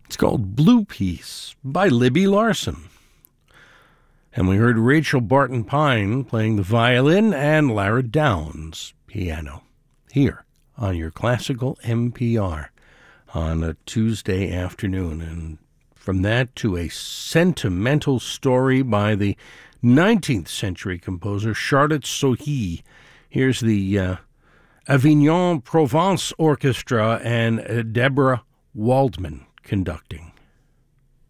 It's called Blue Peace by Libby Larsen. And we heard Rachel Barton Pine playing the violin and Lara Downs piano here on your classical NPR on a Tuesday afternoon. And from that to a sentimental story by the 19th century composer Charlotte Sohi. Here's the Avignon Provence Orchestra and Deborah Waldman conducting.